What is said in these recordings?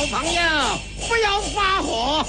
朋友，不要发火。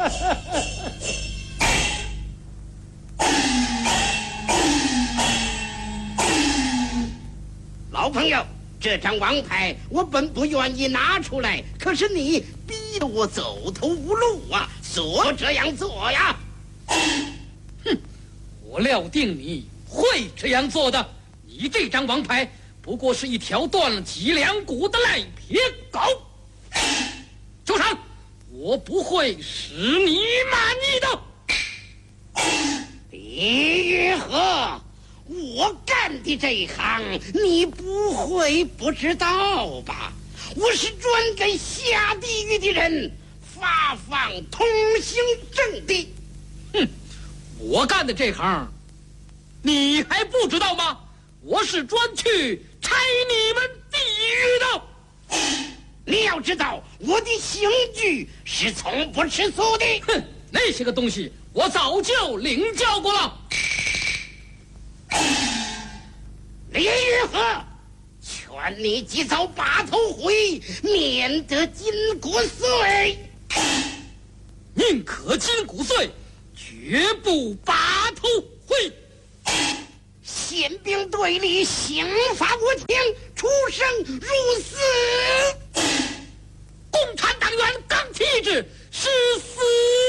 老朋友，这张王牌我本不愿意拿出来，可是你逼得我走投无路啊，所以这样做呀。 哼，我料定你会这样做的。你这张王牌不过是一条断了脊梁骨的赖皮狗。州长，我不会使你满意的。 李玉和，我干的这一行你不会不知道吧？我是专给下地狱的人发放通行证的。 哼，我干的这行你还不知道吗？我是专去拆你们地狱的。 你要知道，我的刑具是从不吃素的。 哼，那些个东西我早就领教过了。 李玉和，劝你及早拔头回，免得筋骨碎。 宁可筋骨碎，绝不拔头回。 宪兵队里刑罚无情，出生入死。 共产党员刚体制，是